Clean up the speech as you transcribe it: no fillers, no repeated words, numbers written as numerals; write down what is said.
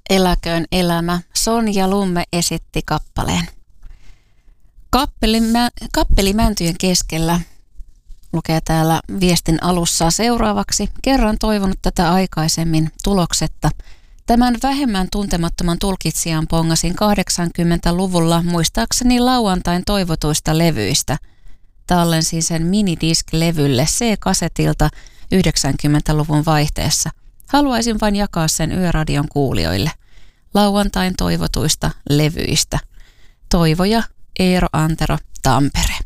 Eläköön elämä. Sonja Lumme esitti kappaleen. Kappeli mäntyjen keskellä lukee täällä viestin alussa seuraavaksi. Kerran toivonut tätä aikaisemmin tuloksetta. Tämän vähemmän tuntemattoman tulkitsijan pongasin 80-luvulla muistaakseni lauantain toivotuista levyistä. Tallensin sen minidisk-levylle C-kasetilta 90-luvun vaihteessa. Haluaisin vain jakaa sen Yöradion kuulijoille. Lauantain toivotuista levyistä. Toivoja Eero Antero, Tampere.